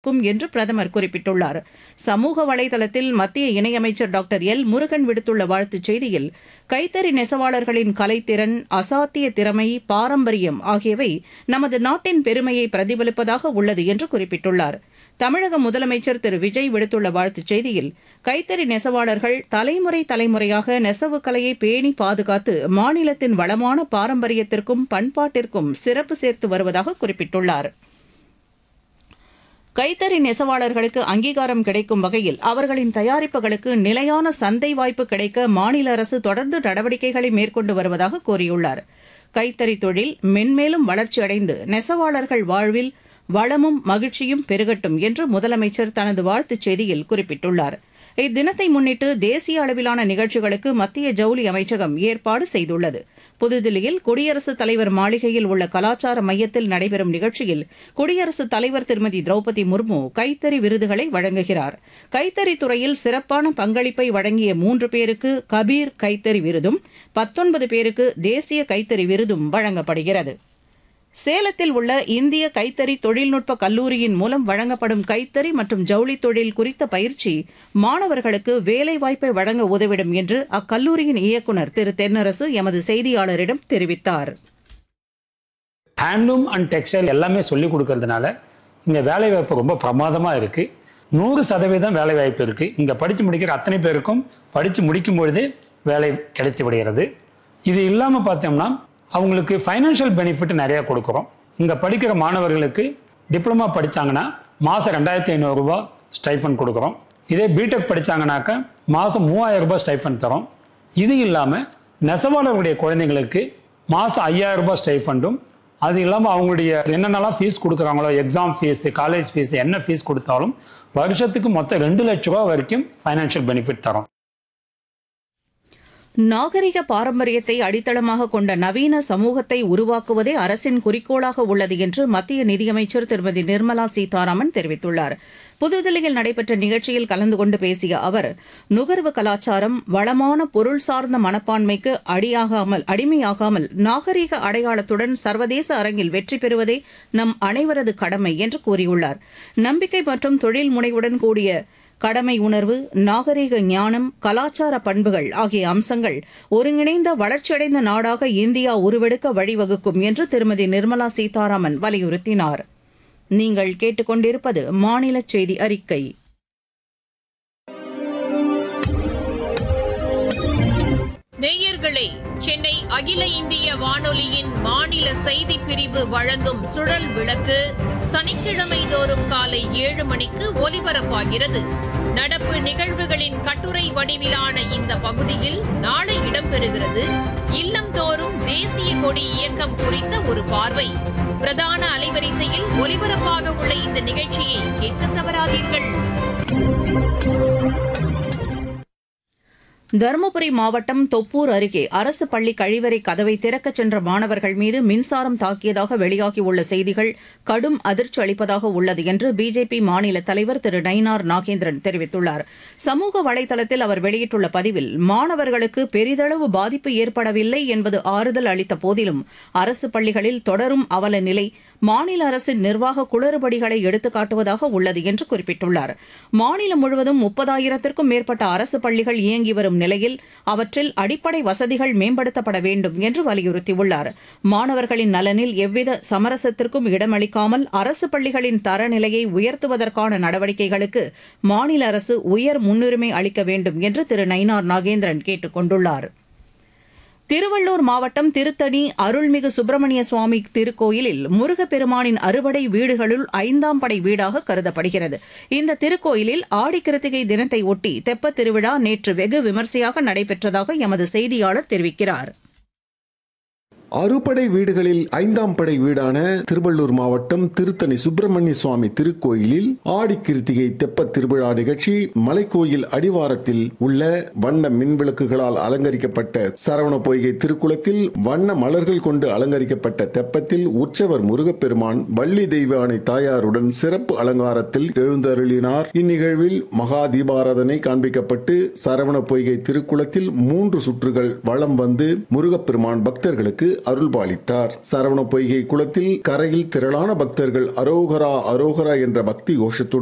என்று பிரதமர் குறிப்பிட்டுள்ளார். சமூக வலைதளத்தில் மத்திய இணையமைச்சர் டாக்டர் எல் முருகன் விடுத்துள்ள வாழ்த்துச் செய்தியில், கைத்தறி நெசவாளர்களின் கலைத்திறன், அசாத்திய திறமை, பாரம்பரியம் ஆகியவை நமது நாட்டின் பெருமையை பிரதிபலிப்பதாக உள்ளது என்று குறிப்பிட்டுள்ளார். தமிழக முதலமைச்சர் திரு விஜய் விடுத்துள்ள வாழ்த்துச் செய்தியில், கைத்தறி நெசவாளர்கள் தலைமுறையாக நெசவு கலையை பேணி பாதுகாத்து மாநிலத்தின் வளமான பாரம்பரியத்திற்கும் பண்பாட்டிற்கும் சிறப்பு சேர்த்து வருவதாக குறிப்பிட்டுள்ளார். கைத்தறி நெசவாளர்களுக்கு அங்கீகாரம் கிடைக்கும் வகையில் அவர்களின் தயாரிப்புகளுக்கு நிலையான சந்தை வாய்ப்பு கிடைக்க மாநில அரசு தொடர்ந்து நடவடிக்கைகளை மேற்கொண்டு வருவதாக கூறியுள்ளார். கைத்தறி தொழில் மென்மேலும் வளர்ச்சியடைந்து நெசவாளர்கள் வாழ்வில் வளமும் மகிழ்ச்சியும் பெருகட்டும் என்று முதலமைச்சர் தனது வாழ்த்துச் செய்தியில் குறிப்பிட்டுள்ளார். இத்தினத்தை முன்னிட்டு தேசிய அளவிலான நிகழ்ச்சிகளுக்கு மத்திய ஜவுளி அமைச்சகம் ஏற்பாடு செய்துள்ளது. புதுதில்லியில் குடியரசுத் தலைவர் மாளிகையில் உள்ள கலாச்சார மையத்தில் நடைபெறும் நிகழ்ச்சியில் குடியரசுத் தலைவர் திருமதி திரௌபதி முர்மு கைத்தறி விருதுகளை வழங்குகிறார். கைத்தறி துறையில் சிறப்பான பங்களிப்பை வழங்கிய 3 பேருக்கு கபீர் கைத்தறி விருதும் 19 பேருக்கு தேசிய கைத்தறி விருதும் வழங்கப்படுகிறது. சேலத்தில் உள்ள இந்திய கைத்தறி தொழில்நுட்ப கல்லூரியின் மூலம் வழங்கப்படும் கைத்தறி மற்றும் ஜவுளி தொழில் குறித்த பயிற்சி மாணவர்களுக்கு வேலைவாய்ப்பை வழங்க உதவிடும் என்று அக்கல்லூரியின் இயக்குநர் திரு தென்னரசு எமது செய்தியாளரிடம் தெரிவித்தார். ஹேண்ட்லூம் அண்ட் டெக்ஸ்டைல் எல்லாமே சொல்லிக் கொடுக்கறதுனால இங்கே வேலைவாய்ப்பு ரொம்ப பிரமாதமாக இருக்குது. 100% வேலைவாய்ப்பு இருக்குது. இங்கே படித்து முடிக்கிற அத்தனை பேருக்கும் படித்து முடிக்கும் பொழுதே வேலை கிடைத்து விடுகிறது. இது இல்லாமல் பார்த்தோம்னா அவங்களுக்கு ஃபைனான்ஷியல் பெனிஃபிட் நிறையா கொடுக்குறோம். இங்கே படிக்கிற மாணவர்களுக்கு டிப்ளமா படித்தாங்கன்னா மாதம் 2500 ரூபாய் ஸ்டைஃபன் கொடுக்குறோம். இதே பிடெக் படித்தாங்கனாக்கா மாதம் 3000 ரூபாய் ஸ்டைஃபன் தரோம். இது இல்லாமல் நெசவாளர்களுடைய குழந்தைங்களுக்கு மாதம் 5000 ரூபாய் ஸ்டைஃபண்டும், அது இல்லாமல் அவங்களுடைய என்னென்னலாம் ஃபீஸ் கொடுக்குறாங்களோ, எக்ஸாம் ஃபீஸ், காலேஜ் ஃபீஸ், என்ன ஃபீஸ் கொடுத்தாலும் வருஷத்துக்கு மொத்தம் 2 லட்ச ரூபா வரைக்கும் ஃபைனான்ஷியல் பெனிஃபிட் தரோம். நாகரிக பாரம்பரியத்தை அடித்தளமாக கொண்ட நவீன சமூகத்தை உருவாக்குவதே அரசின் குறிக்கோளாக உள்ளது என்று மத்திய நிதியமைச்சர் திருமதி நிர்மலா சீதாராமன் தெரிவித்துள்ளார். புதுதில்லியில் நடைபெற்ற நிகழ்ச்சியில் கலந்து கொண்டு பேசிய அவர், நுகர்வு கலாச்சாரம் வளமான பொருள் சார்ந்த மனப்பான்மைக்கு அடிமையாகாமல் நாகரிக அடையாளத்துடன் சர்வதேச அரங்கில் வெற்றி பெறுவதே நம் அனைவரது கடமை என்று கூறியுள்ளார். நம்பிக்கை மற்றும் தொழில் முனைவுடன் கூடிய கடமை உணர்வு, நாகரிக ஞானம், கலாச்சார பண்புகள் ஆகிய அம்சங்கள் ஒருங்கிணைந்த வளர்ச்சியடைந்த நாடாக இந்தியா உருவெடுக்க வழிவகுக்கும் என்று திருமதி நிர்மலா சீதாராமன் வலியுறுத்தினார். நீங்கள் கேட்டுக்கொண்டிருப்பது மாநில செய்தி அறிக்கை. நேயர்களே, சென்னை அகில இந்திய வானொலியின் மாநில செய்தி பிரிவு வழங்கும் சுழல் விளக்கு சனிக்கிழமை தோறும் காலை 7 மணிக்கு ஒலிபரப்பாகிறது. நடப்பு நிகழ்வுகளின் கட்டுரை வடிவிலான இந்த பகுதியில் நாளை இடம்பெறுகிறது இல்லம்தோறும் தேசிய கொடி இயக்கம் குறித்த ஒரு பார்வை. பிரதான அலைவரிசையில் ஒலிபரப்பாக உள்ள இந்த நிகழ்ச்சியை கேட்க தவறாதீர்கள். தருமபுரி மாவட்டம் தொப்பூர் அருகே அரசு பள்ளி கழிவறை கதவை திறக்கச் சென்ற மாணவர்கள் மீது மின்சாரம் தாக்கியதாக வெளியாகியுள்ள செய்திகள் கடும் அதிர்ச்சி அளிப்பதாக உள்ளது என்று பிஜேபி மாநில தலைவர் திரு நயினார் நாகேந்திரன் தெரிவித்துள்ளார். சமூக வலைதளத்தில் அவர் வெளியிட்டுள்ள பதிவில், மாணவர்களுக்கு பெரிதளவு பாதிப்பு ஏற்படவில்லை என்பது ஆறுதல் அளித்த போதிலும் அரசு பள்ளிகளில் தொடரும் அவல நிலை மாநில அரசின் நிர்வாக குளறுபடிகளை எடுத்துக்காட்டுவதாக உள்ளது என்று குறிப்பிட்டுள்ளார். மாநிலம் முழுவதும் 30,000த்திற்கும் மேற்பட்ட அரசு பள்ளிகள் இயங்கி வரும் நிலையில் அவற்றில் அடிப்படை வசதிகள் மேம்படுத்தப்பட வேண்டும் என்று வலியுறுத்தியுள்ளார். மாணவர்களின் நலனில் எவ்வித சமரசத்திற்கும் இடமளிக்காமல் அரசு பள்ளிகளின் தரநிலையை உயர்த்துவதற்கான நடவடிக்கைகளுக்கு மாநில அரசு உயர் முன்னுரிமை அளிக்க வேண்டும் என்று திரு நயினார் நாகேந்திரன் கேட்டுக் கொண்டுள்ளார். திருவள்ளூர் மாவட்டம் திருத்தணி அருள்மிகு சுப்பிரமணிய சுவாமி திருக்கோயிலில் முருகப்பெருமானின் அறுபடை வீடுகளுள் 5ஆம் படை வீடாக கருதப்படுகிறது. இந்த திருக்கோயிலில் ஆடிக்கிருத்திகை தினத்தை ஒட்டி தெப்பத் திருவிழா நேற்று வெகு விமரிசையாக நடைபெற்றதாக எமது செய்தியாளர் தெரிவிக்கிறார். அறுபடை வீடுகளில் 5ஆம் படை வீடான திருவள்ளூர் மாவட்டம் திருத்தணி சுப்பிரமணிய சுவாமி திருக்கோயிலில் ஆடிக்கிருத்திகை தெப்ப திருவிழா நிகழ்ச்சி மலைக்கோயில் அடிவாரத்தில் உள்ள வண்ண மின்விளக்குகளால் அலங்கரிக்கப்பட்ட சரவண பொய்கை திருக்குளத்தில் வண்ண மலர்கள் கொண்டு அலங்கரிக்கப்பட்ட தெப்பத்தில் உற்சவர் முருகப்பெருமான் வள்ளி தெய்வானை தாயாருடன் சிறப்பு அலங்காரத்தில் எழுந்தருளினார். இந்நிகழ்வில் மகா தீபாராதனை காண்பிக்கப்பட்டு சரவண பொய்கை திருக்குளத்தில் 3 சுற்றுகள் வலம் வந்து முருகப்பெருமான் பக்தர்களுக்கு அருள்பாலித்தார். சரவண பொய்கை குளத்தில் கரையில் திரளான பக்தர்கள் அரோகரா அரோகரா என்ற பக்தி கோஷத்துடன்